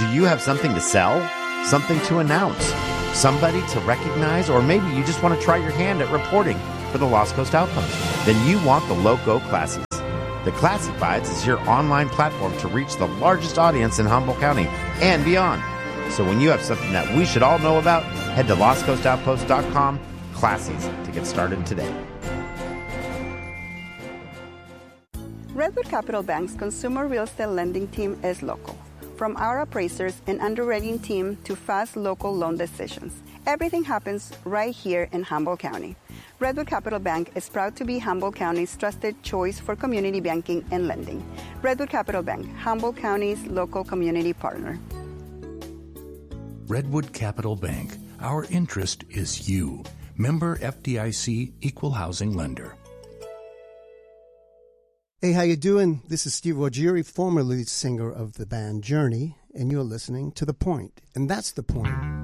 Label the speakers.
Speaker 1: Do you have something to sell? Something to announce? Somebody to recognize? Or maybe you just want to try your hand at reporting for the Lost Coast Outpost? Then you want the Loco Classies. The Classifieds is your online platform to reach the largest audience in Humboldt County and beyond. So when you have something that we should all know about, head to lostcoastoutpost.com/classies to get started today.
Speaker 2: Redwood Capital Bank's consumer real estate lending team is local. From our appraisers and underwriting team to fast local loan decisions, everything happens right here in Humboldt County. Redwood Capital Bank is proud to be Humboldt County's trusted choice for community banking and lending. Redwood Capital Bank, Humboldt County's local community partner.
Speaker 3: Redwood Capital Bank. Our interest is you. Member FDIC Equal Housing Lender.
Speaker 4: Hey, how you doing? This is Steve Ruggieri, former lead singer of the band Journey, and you're listening to The Point. And that's the point.